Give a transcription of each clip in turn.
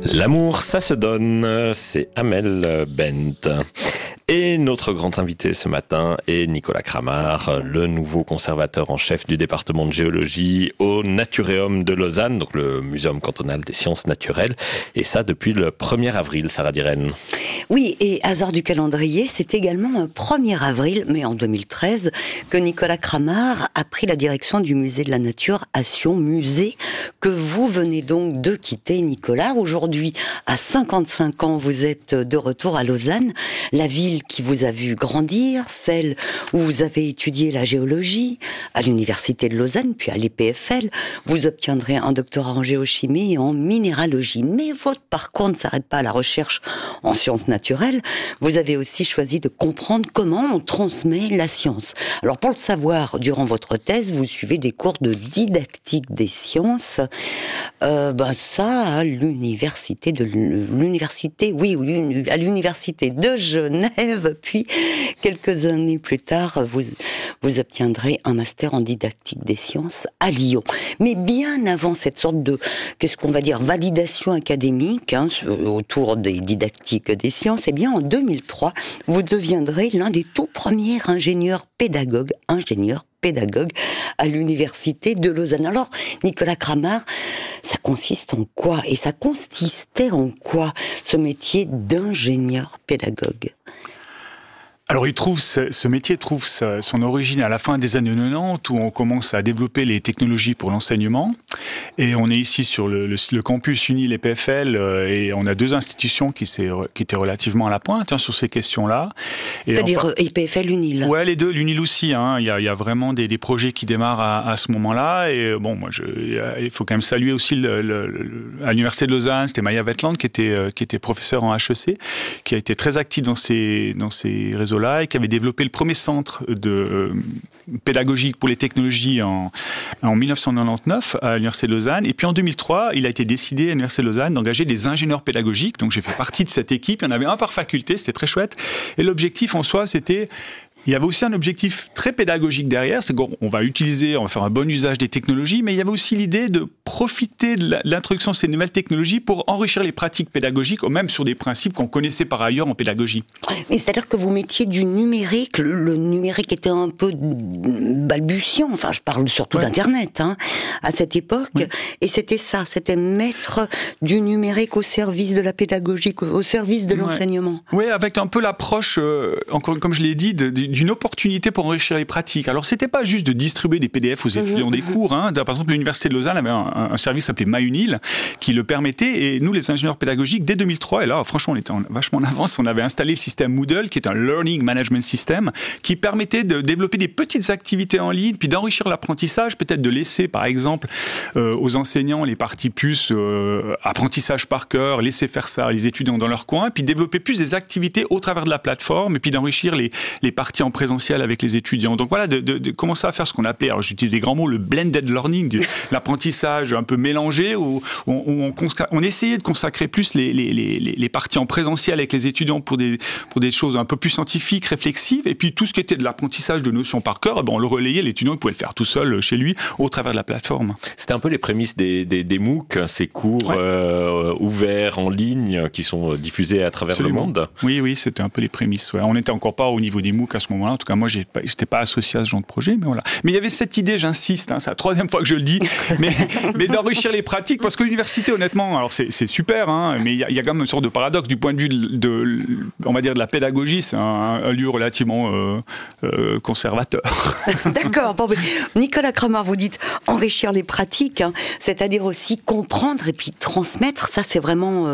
L'amour, ça se donne, c'est Amel Bent. Et notre grand invité ce matin est Nicolas Cramart, le nouveau conservateur en chef du département de géologie au Naturéum de Lausanne, donc le Muséum cantonal des sciences naturelles. Et ça depuis le 1er avril, Sarah Diren. Oui, et hasard du calendrier, c'est également un 1er avril, mais en 2013, que Nicolas Cramart a pris la direction du musée de la nature à Sion, musée que vous venez donc de quitter, Nicolas. Aujourd'hui, à 55 ans, vous êtes de retour à Lausanne, la ville qui vous a vu grandir, celle où vous avez étudié la géologie, à l'université de Lausanne, puis à l'EPFL. Vous obtiendrez un doctorat en géochimie et en minéralogie. Mais votre parcours ne s'arrête pas à la recherche en sciences naturelles. Vous avez aussi choisi de comprendre comment on transmet la science. Alors pour le savoir, durant votre thèse, vous suivez des cours de didactique des sciences. Ça, à l'université de Genève. Puis, quelques années plus tard, vous obtiendrez un master en didactique des sciences à Lyon. Mais bien avant cette sorte de, validation académique autour des didactiques des sciences, eh bien, en 2003, vous deviendrez l'un des tout premiers ingénieurs pédagogues à l'université de Lausanne. Alors, Nicolas Cramart, ça consiste en quoi? Et ça consistait en quoi, ce métier d'ingénieur pédagogue? Alors, ce métier trouve son origine à la fin des années 90, où on commence à développer les technologies pour l'enseignement. Et on est ici sur le campus uni, l'EPFL, et on a deux institutions qui étaient relativement à la pointe sur ces questions-là. C'est-à-dire EPFL, l'UNIL? Ouais, les deux, l'UNIL aussi. Il y a vraiment des projets qui démarrent à ce moment-là. Et bon, il faut quand même saluer aussi à l'université de Lausanne, c'était Maya Wetland qui était professeur en HEC, qui a été très active dans ces réseaux-là, et qui avait développé le premier centre pédagogique pour les technologies en 1999 à l'Université de Lausanne. Et puis en 2003, il a été décidé à l'Université de Lausanne d'engager des ingénieurs pédagogiques. Donc j'ai fait partie de cette équipe. Il y en avait un par faculté, c'était très chouette. Et l'objectif en soi, il y avait aussi un objectif très pédagogique derrière, c'est qu'on va faire un bon usage des technologies, mais il y avait aussi l'idée de profiter de l'introduction de ces nouvelles technologies pour enrichir les pratiques pédagogiques, ou même sur des principes qu'on connaissait par ailleurs en pédagogie. Mais c'est-à-dire que vous mettiez du numérique, le numérique était un peu balbutiant, enfin je parle surtout d'Internet, à cette époque, et c'était mettre du numérique au service de la pédagogie, au service de l'enseignement. Oui, avec un peu l'approche, encore comme je l'ai dit, d'une opportunité pour enrichir les pratiques. Alors, c'était pas juste de distribuer des PDF aux étudiants des cours. Par exemple, l'Université de Lausanne avait un service appelé MyUnil qui le permettait. Et nous, les ingénieurs pédagogiques, dès 2003, et là, franchement, on était vachement en avance, on avait installé le système Moodle, qui est un Learning Management System, qui permettait de développer des petites activités en ligne, puis d'enrichir l'apprentissage, peut-être de laisser, par exemple, aux enseignants les parties plus apprentissage par cœur, laisser faire ça les étudiants dans leur coin, puis développer plus des activités au travers de la plateforme, et puis d'enrichir les parties en présentiel avec les étudiants. Donc voilà, de commencer à faire ce qu'on appelait, alors j'utilise des grands mots, le blended learning, l'apprentissage un peu mélangé, où on essayait de consacrer plus les parties en présentiel avec les étudiants pour des choses un peu plus scientifiques, réflexives, et puis tout ce qui était de l'apprentissage de notions par cœur, on le relayait, l'étudiant pouvait le faire tout seul chez lui, au travers de la plateforme. C'était un peu les prémices des MOOC, ces cours ouverts en ligne qui sont diffusés à travers le monde. Oui, c'était un peu les prémices. On n'était encore pas au niveau des MOOC à ce moment-là. En tout cas, moi, je n'étais pas associé à ce genre de projet, mais voilà. Mais il y avait cette idée, j'insiste, c'est la 3e fois que je le dis, mais d'enrichir les pratiques, parce que l'université, honnêtement, alors c'est super, mais il y a quand même une sorte de paradoxe du point de vue on va dire de la pédagogie, c'est un lieu relativement conservateur. D'accord. Bon, Nicolas Cramart, vous dites enrichir les pratiques, c'est-à-dire aussi comprendre et puis transmettre. Ça, c'est vraiment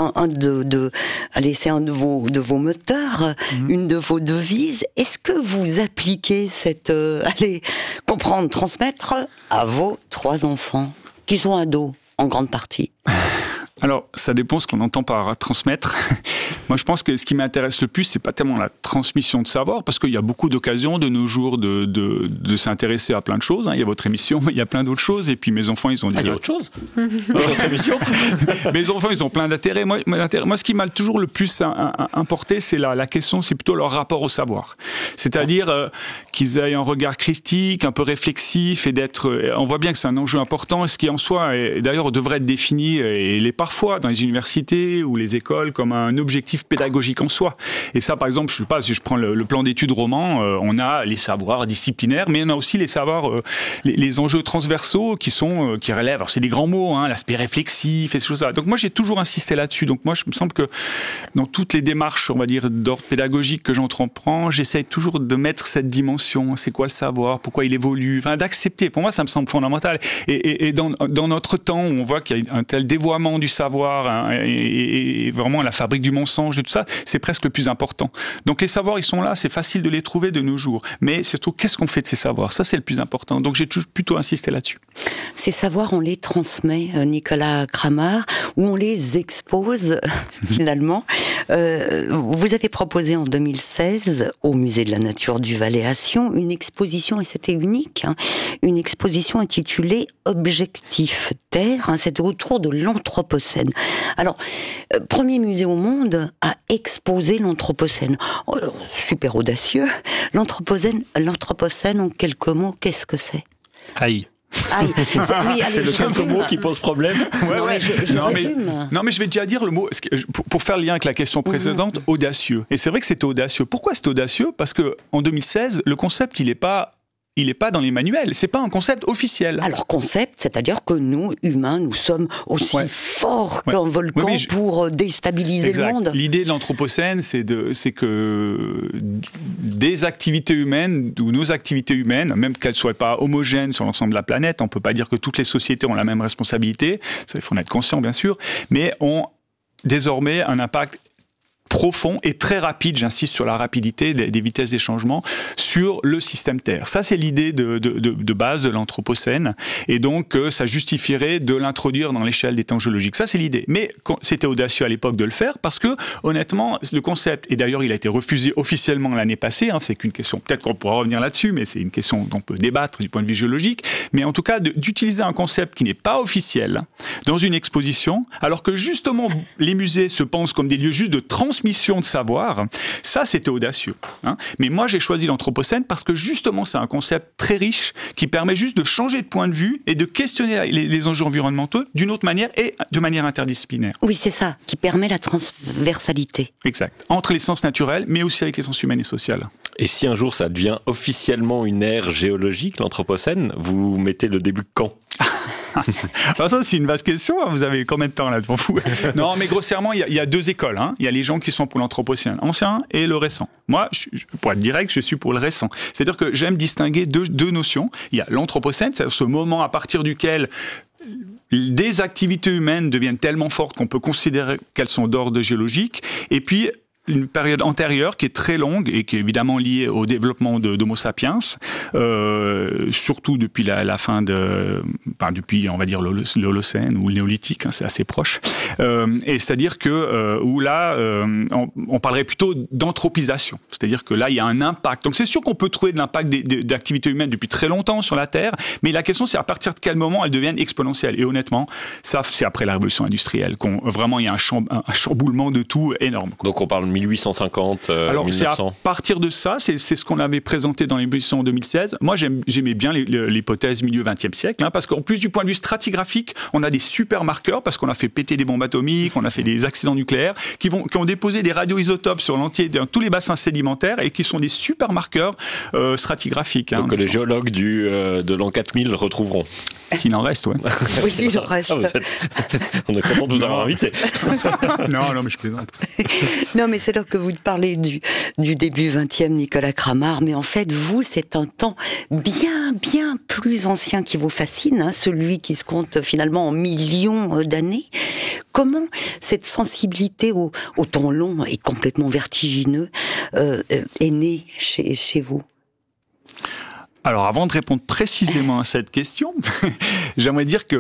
c'est un de vos moteurs, une de vos devises. Est-ce que vous appliquez cette comprendre, transmettre à vos 3 enfants qui sont ados en grande partie? Alors, ça dépend ce qu'on entend par transmettre. Moi, je pense que ce qui m'intéresse le plus, c'est pas tellement la transmission de savoir, parce qu'il y a beaucoup d'occasions de nos jours de s'intéresser à plein de choses. Il y a votre émission, mais il y a plein d'autres choses. Et puis mes enfants, ils ont il y a autre chose. Votre émission. Mes enfants, ils ont plein d'intérêts. Moi, ce qui m'a toujours le plus importé, c'est la question, c'est plutôt leur rapport au savoir. C'est-à-dire qu'ils aient un regard critique, un peu réflexif, et on voit bien que c'est un enjeu important, ce qui en soi, d'ailleurs, devrait être défini, et l'est parfois dans les universités ou les écoles, comme un objectif pédagogique en soi. Et ça, par exemple, je sais pas, si je prends le plan d'études roman, on a les savoirs disciplinaires, mais on a aussi les savoirs, les enjeux transversaux qui relèvent, alors c'est des grands mots, l'aspect réflexif et ces choses-là. Donc moi, j'ai toujours insisté là-dessus. Donc moi, je me semble que dans toutes les démarches, on va dire, d'ordre pédagogique que j'entreprends, j'essaye toujours de mettre cette dimension. C'est quoi le savoir? Pourquoi il évolue? Enfin, d'accepter. Pour moi, ça me semble fondamental. Et dans notre temps, où on voit qu'il y a un tel dévoiement du savoir, et vraiment la fabrique du mensonge et tout ça, c'est presque le plus important. Donc les savoirs, ils sont là, c'est facile de les trouver de nos jours. Mais surtout, qu'est-ce qu'on fait de ces savoirs? Ça, c'est le plus important. Donc j'ai plutôt insisté là-dessus. Ces savoirs, on les transmet, Nicolas Cramart, ou on les expose, finalement. Vous avez proposé en 2016, au Musée de la Nature du Valais à Sion, une exposition, et c'était unique, une exposition intitulée « Objectif Terre », c'est autour de l'Anthropocène. Alors, premier musée au monde à exposer l'Anthropocène. Oh, super audacieux. L'Anthropocène, en quelques mots, qu'est-ce que c'est? Aïe. C'est le seul mot qui pose problème. Non, mais je vais déjà dire le mot, pour faire le lien avec la question précédente, audacieux. Et c'est vrai que c'était audacieux. Pourquoi c'est audacieux? Parce qu'en 2016, le concept, il n'est pas dans les manuels. C'est pas un concept officiel. Alors, concept, c'est-à-dire que nous, humains, nous sommes aussi forts qu'un volcan pour déstabiliser le monde. L'idée de l'Anthropocène, c'est que des activités humaines, ou nos activités humaines, même qu'elles soient pas homogènes sur l'ensemble de la planète, on peut pas dire que toutes les sociétés ont la même responsabilité, il faut en être conscient, bien sûr, mais ont désormais un impact profond et très rapide, j'insiste sur la rapidité des vitesses des changements, sur le système Terre. Ça, c'est l'idée de base de l'Anthropocène, et donc ça justifierait de l'introduire dans l'échelle des temps géologiques. Ça, c'est l'idée. Mais c'était audacieux à l'époque de le faire, parce que, honnêtement, le concept, et d'ailleurs il a été refusé officiellement l'année passée, c'est qu'une question, peut-être qu'on pourra revenir là-dessus, mais c'est une question dont on peut débattre du point de vue géologique, mais en tout cas, d'utiliser un concept qui n'est pas officiel dans une exposition, alors que justement, les musées se pensent comme des lieux juste de transmission de savoir, ça c'était audacieux. Mais moi j'ai choisi l'Anthropocène parce que justement c'est un concept très riche qui permet juste de changer de point de vue et de questionner les enjeux environnementaux d'une autre manière et de manière interdisciplinaire. Oui, c'est ça, qui permet la transversalité. Exact. Entre les sciences naturelles, mais aussi avec les sciences humaines et sociales. Et si un jour ça devient officiellement une ère géologique, l'Anthropocène, vous mettez le début quand? Alors ça, c'est une vaste question. Vous avez combien de temps là devant vous? Non, mais grossièrement, il y a deux écoles. Il y a les gens qui sont pour l'Anthropocène ancien et le récent. Moi, pour être direct, je suis pour le récent. C'est-à-dire que j'aime distinguer deux notions. Il y a l'Anthropocène, c'est-à-dire ce moment à partir duquel des activités humaines deviennent tellement fortes qu'on peut considérer qu'elles sont d'ordre géologique. Et puis, une période antérieure qui est très longue et qui est évidemment liée au développement d'Homo sapiens, surtout depuis la fin depuis on va dire l'Holocène ou le Néolithique, c'est assez proche. Et c'est-à-dire que où là, on parlerait plutôt d'anthropisation, c'est-à-dire que là il y a un impact. Donc c'est sûr qu'on peut trouver de l'impact d'activités humaines depuis très longtemps sur la Terre, mais la question c'est à partir de quel moment elles deviennent exponentielles. Et honnêtement, ça c'est après la révolution industrielle vraiment il y a un chamboulement de tout énorme. Donc on parle 1850, Alors, 1900. c'est à partir de ça, c'est ce qu'on avait présenté dans l'émission en 2016. Moi, j'aimais bien l'hypothèse milieu 20e siècle, parce qu'en plus du point de vue stratigraphique, on a des super marqueurs, parce qu'on a fait péter des bombes atomiques, on a fait des accidents nucléaires, qui ont déposé des radioisotopes sur dans tous les bassins sédimentaires, et qui sont des super marqueurs stratigraphiques. Donc que les géologues de l'an 4000 retrouveront. S'il en reste, ouais. Oui, s'il en reste. On est content de vous avoir invité. Non, mais je plaisante. Non, mais c'est là que vous parlez du début 20e, Nicolas Cramart, mais en fait, vous, c'est un temps bien plus ancien qui vous fascine, celui qui se compte finalement en millions d'années. Comment cette sensibilité au temps long et complètement vertigineux est née chez vous? Alors, avant de répondre précisément à cette question, j'aimerais dire que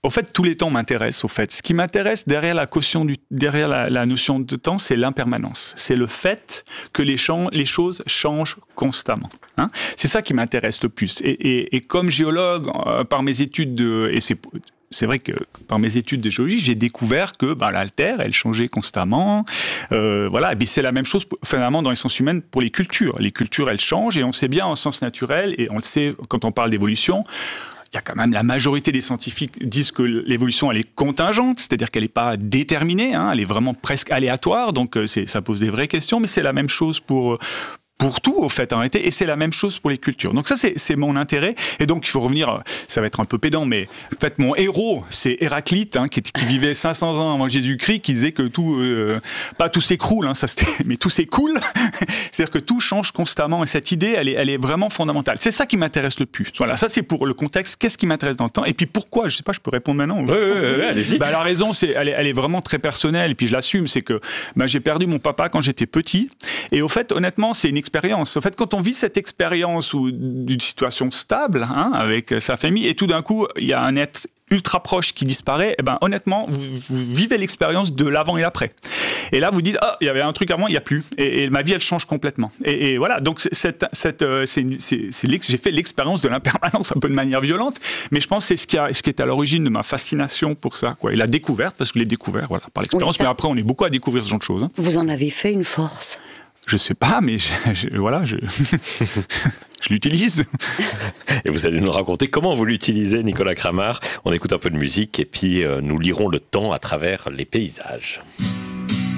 Au fait, tous les temps m'intéressent. Au fait, ce qui m'intéresse derrière la notion de temps, c'est l'impermanence. C'est le fait que les choses changent constamment. Hein, c'est ça qui m'intéresse le plus. Et comme géologue, par mes études c'est vrai que par mes études de géologie, j'ai découvert que l'altère, elle changeait constamment. Voilà, et puis c'est la même chose finalement dans les sciences humaines pour les cultures. Les cultures, elles changent et on sait bien en sciences naturelles, et on le sait quand on parle d'évolution. Il y a quand même la majorité des scientifiques disent que l'évolution elle est contingente, c'est-à-dire qu'elle n'est pas déterminée, hein, elle est vraiment presque aléatoire, donc ça pose des vraies questions, mais c'est la même chose pour tout, au fait, en réalité, et c'est la même chose pour les cultures. Donc ça, c'est mon intérêt, et donc il faut revenir, ça va être un peu pédant, mais en fait, mon héros, c'est Héraclite, hein, qui vivait 500 ans avant Jésus-Christ, qui disait que tout, pas tout s'écroule, hein, mais tout s'écoule, c'est-à-dire que tout change constamment, et cette idée, elle est vraiment fondamentale. C'est ça qui m'intéresse le plus. Voilà, ça c'est pour le contexte, qu'est-ce qui m'intéresse dans le temps, et puis pourquoi, je sais pas, je peux répondre maintenant. Allez-y. La raison, elle est vraiment très personnelle, et puis je l'assume, c'est que j'ai perdu mon papa quand j'étais petit, et au fait, honnêtement, c'est une expérience. En fait, quand on vit cette expérience ou d'une situation stable, hein, avec sa famille, et tout d'un coup, il y a un être ultra proche qui disparaît, honnêtement, vous vivez l'expérience de l'avant et l'après. Et là, vous dites, il y avait un truc avant, il n'y a plus. Et ma vie, elle change complètement. Et voilà, donc j'ai fait l'expérience de l'impermanence un peu de manière violente, mais je pense que c'est ce qui est à l'origine de ma fascination pour ça, quoi. Et la découverte, parce que je l'ai découvert, voilà, par l'expérience, mais après, on est beaucoup à découvrir ce genre de choses. Hein. Vous en avez fait une force? Je sais pas, mais voilà, je l'utilise. Et vous allez nous raconter comment vous l'utilisez, Nicolas Cramart. On écoute un peu de musique et puis nous lirons le temps à travers les paysages.